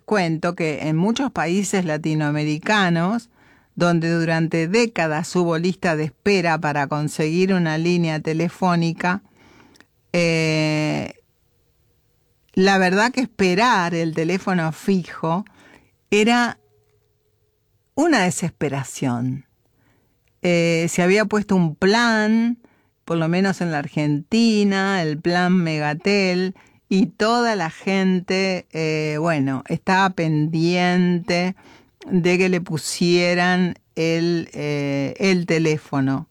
cuento que en muchos países latinoamericanos, donde durante décadas hubo lista de espera para conseguir una línea telefónica, la verdad que esperar el teléfono fijo era una desesperación. Se había puesto un plan, por lo menos en la Argentina, el plan Megatel, y toda la gente, estaba pendiente de que le pusieran el teléfono.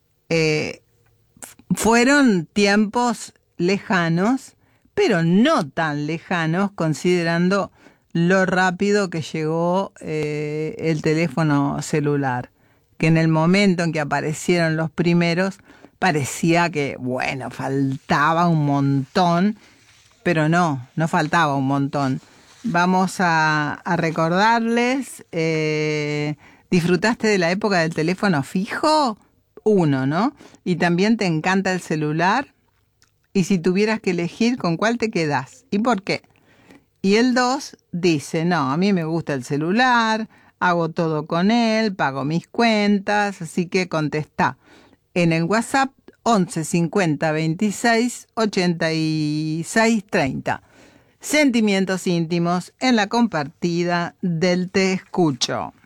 Fueron tiempos lejanos, pero no tan lejanos, considerando lo rápido que llegó el teléfono celular. Que en el momento en que aparecieron los primeros, parecía que, faltaba un montón, pero no faltaba un montón. Vamos a recordarles, ¿disfrutaste de la época del teléfono fijo? Uno, ¿no? Y también te encanta el celular. Y si tuvieras que elegir, ¿con cuál te quedás? ¿Y por qué? Y el 2 dice, no, a mí me gusta el celular, hago todo con él, pago mis cuentas, así que contestá en el WhatsApp 11 50 26 86 30. Sentimientos íntimos en la compartida del Te Escucho.